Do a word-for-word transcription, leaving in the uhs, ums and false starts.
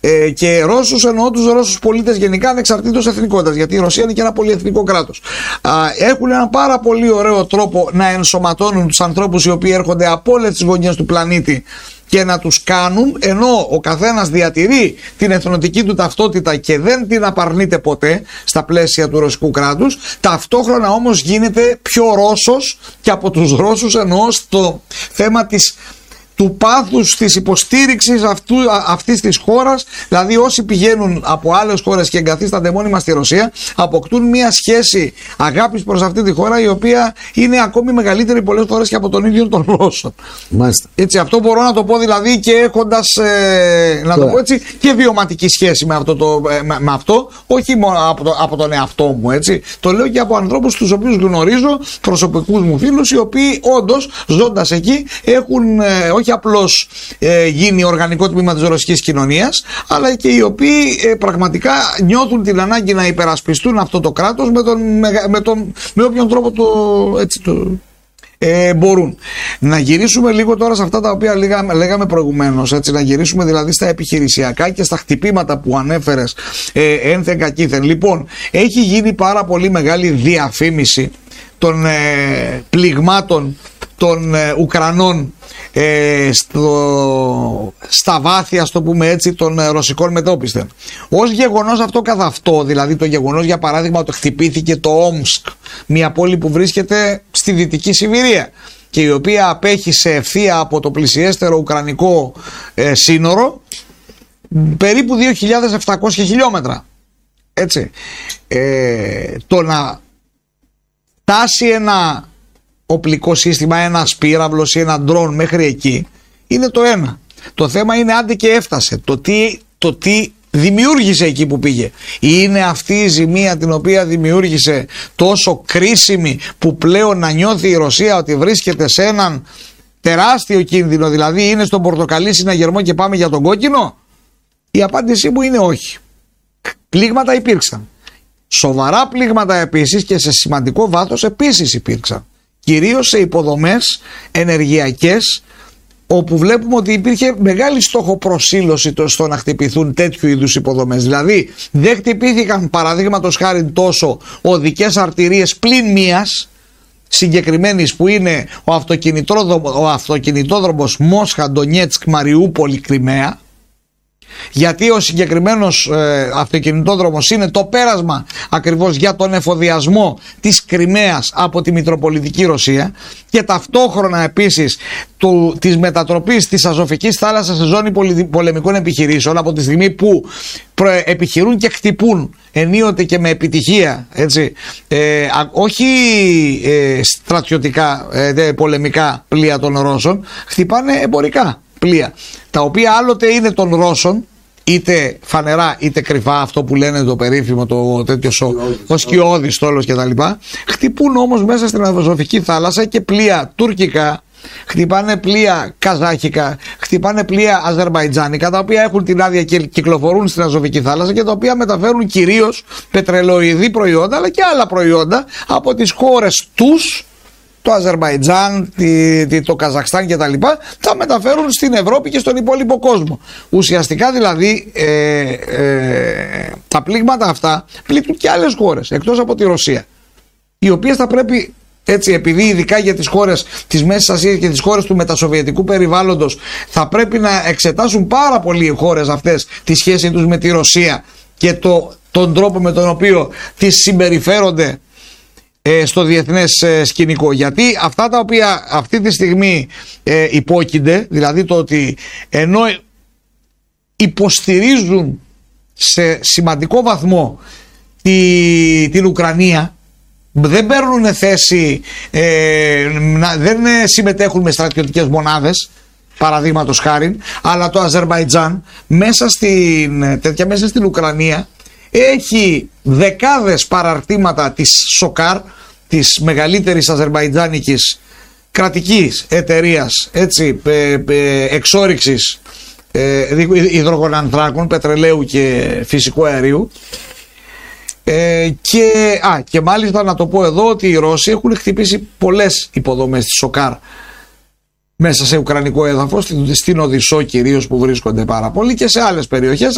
Ε, και Ρώσους εννοώ τους Ρώσους πολίτες γενικά, ανεξαρτήτως εθνικότητας, γιατί η Ρωσία είναι και ένα πολυεθνικό κράτος. Α, έχουν έναν πάρα πολύ ωραίο τρόπο να ενσωματώνουν τους ανθρώπους οι οποίοι έρχονται από όλες τις γωνιές του πλανήτη και να τους κάνουν, ενώ ο καθένας διατηρεί την εθνοτική του ταυτότητα και δεν την απαρνείται ποτέ στα πλαίσια του ρωσικού κράτους, ταυτόχρονα όμως γίνεται πιο Ρώσος, και από τους Ρώσους εννοώ στο θέμα της του πάθους της υποστήριξης αυτού, αυτής της χώρας. Δηλαδή όσοι πηγαίνουν από άλλες χώρες και εγκαθίστανται μόνιμα στη Ρωσία αποκτούν μια σχέση αγάπης προς αυτή τη χώρα, η οποία είναι ακόμη μεγαλύτερη πολλές φορές και από τον ίδιο τον Ρώσο. Μάλιστα. Έτσι, αυτό μπορώ να το πω δηλαδή και έχοντας ε, να το πω έτσι, και βιωματική σχέση με αυτό, το, ε, με, με αυτό όχι μόνο από, το, από τον εαυτό μου, έτσι. Το λέω και από ανθρώπους τους οποίους γνωρίζω, προσωπικούς μου φίλους, οι οποίοι όντως ζώντας εκεί έχουν ε, όχι απλώς ε, γίνει οργανικό τμήμα της ρωσικής κοινωνίας, αλλά και οι οποίοι ε, πραγματικά νιώθουν την ανάγκη να υπερασπιστούν αυτό το κράτος με, τον, με, με, τον, με όποιον τρόπο το, έτσι, το ε, μπορούν. Να γυρίσουμε λίγο τώρα σε αυτά τα οποία λέγαμε, λέγαμε προηγουμένως, έτσι, να γυρίσουμε δηλαδή στα επιχειρησιακά και στα χτυπήματα που ανέφερες ε, ένθεν κακήθεν. Λοιπόν, έχει γίνει πάρα πολύ μεγάλη διαφήμιση των ε, πληγμάτων των ε, Ουκρανών ε, στο, στα βάθη, ας το πούμε έτσι, των ε, ρωσικών μετόπιστων. Ως γεγονός αυτό καθ' αυτό, δηλαδή το γεγονός για παράδειγμα ότι χτυπήθηκε το Όμσκ, μια πόλη που βρίσκεται στη Δυτική Σιβηρία και η οποία απέχει σε ευθεία από το πλησιέστερο ουκρανικό ε, σύνορο περίπου δύο χιλιάδες επτακόσια χιλιόμετρα. Έτσι. Ε, το να φτάσει ένα οπλικό σύστημα, ένα πύραυλος ή ένα ντρόν μέχρι εκεί είναι το ένα. Το θέμα είναι άντε και έφτασε. Το τι, το τι δημιούργησε εκεί που πήγε. Είναι αυτή η ζημία την οποία δημιούργησε τόσο κρίσιμη που πλέον να νιώθει η Ρωσία ότι βρίσκεται σε έναν τεράστιο κίνδυνο, δηλαδή είναι στον πορτοκαλί συναγερμό και πάμε για τον κόκκινο? Η απάντησή μου είναι όχι. Πλήγματα υπήρξαν. Σοβαρά πλήγματα επίσης και σε σημαντικό βάθος επίσης υπήρξαν. Κυρίως σε υποδομές ενεργειακές, όπου βλέπουμε ότι υπήρχε μεγάλη στόχο προσήλωση στο να χτυπηθούν τέτοιου είδους υποδομές. Δηλαδή δεν χτυπήθηκαν παραδείγματος χάρη τόσο οδικές αρτηρίες πλην μίας συγκεκριμένης που είναι ο, ο αυτοκινητόδρομος Μόσχα, Ντονιέτσκ, Μαριούπολη, Κριμαία, γιατί ο συγκεκριμένος ε, αυτοκινητόδρομος είναι το πέρασμα ακριβώς για τον εφοδιασμό της Κριμαίας από τη Μητροπολιτική Ρωσία και ταυτόχρονα επίσης του, της μετατροπής της Αζωφικής θάλασσας σε ζώνη πολεμικών επιχειρήσεων, από τη στιγμή που επιχειρούν και χτυπούν ενίοτε και με επιτυχία, έτσι, ε, όχι ε, στρατιωτικά ε, πολεμικά πλοία των Ρώσων, χτυπάνε εμπορικά πλοία, τα οποία άλλοτε είναι των Ρώσων, είτε φανερά είτε κρυφά, αυτό που λένε το περίφημο το τέτοιο σο, ο σκιώδης στόλος κτλ. Χτυπούν όμως μέσα στην Αζωφική θάλασσα και πλοία τουρκικά, χτυπάνε πλοία καζάχικα, χτυπάνε πλοία αζερμπαϊτζάνικα, τα οποία έχουν την άδεια και κυκλοφορούν στην Αζωφική θάλασσα και τα οποία μεταφέρουν κυρίως πετρελοειδή προϊόντα αλλά και άλλα προϊόντα από τις χώρες τους, το Αζερμπαϊτζάν, το Καζαχστάν και τα λοιπά, θα μεταφέρουν στην Ευρώπη και στον υπόλοιπο κόσμο. Ουσιαστικά δηλαδή ε, ε, τα πλήγματα αυτά πλήττουν και άλλες χώρες εκτός από τη Ρωσία, οι οποίες θα πρέπει, έτσι, επειδή ειδικά για τις χώρες της Μέσης Ασίας και τις χώρες του μετασοβιετικού περιβάλλοντος θα πρέπει να εξετάσουν πάρα πολύ οι χώρες αυτές τη σχέση τους με τη Ρωσία και το, τον τρόπο με τον οποίο τις συμπεριφέρονται στο διεθνές σκηνικό, γιατί αυτά τα οποία αυτή τη στιγμή ε, υπόκεινται, δηλαδή το ότι ενώ υποστηρίζουν σε σημαντικό βαθμό τη, την Ουκρανία, δεν παίρνουν θέση, ε, να, δεν συμμετέχουν με στρατιωτικές μονάδες παραδείγματος χάριν, αλλά το Αζερμπαϊτζάν μέσα στην, τέτοια, μέσα στην Ουκρανία έχει δεκάδες παραρτήματα της Σοκάρ, της μεγαλύτερης αζερμπαϊτζάνικης κρατικής εταιρείας, έτσι, πε, πε, εξόρυξης ε, υδρογονανθράκων, πετρελαίου και φυσικού αερίου, ε, και, α, και μάλιστα να το πω εδώ ότι οι Ρώσοι έχουν χτυπήσει πολλές υποδομές της Σοκάρ μέσα σε ουκρανικό έδαφος, στην Οδυσσό κυρίως που βρίσκονται πάρα πολύ και σε άλλες περιοχές.